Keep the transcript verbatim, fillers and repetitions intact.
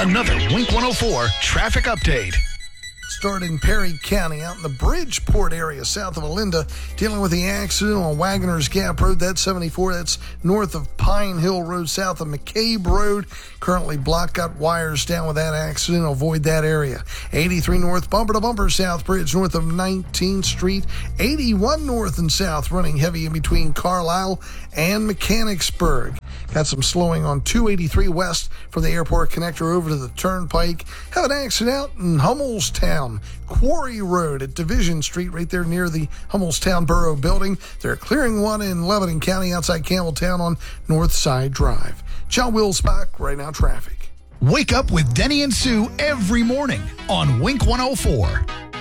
Another Wink one oh four traffic update. Start in Perry County, out in the Bridgeport area, south of Olinda, dealing with the accident on Wagoner's Gap Road. That's seventy-four. That's north of Pine Hill Road, south of McCabe Road. Currently blocked, got wires down with that accident. Avoid that area. eighty-three north, bumper to bumper, South Bridge, north of nineteenth Street. eighty-one north and south, running heavy in between Carlisle and Mechanicsburg. Got some slowing on two eighty-three west from the airport connector over to the turnpike. Have an accident out in Hummelstown, Quarry Road at Division Street, right there near the Hummelstown Borough Building. They're clearing one in Lebanon County outside Campbelltown on North Side Drive. John Wilsbach, Right Now Traffic. Wake up with Denny and Sue every morning on Wink one oh four.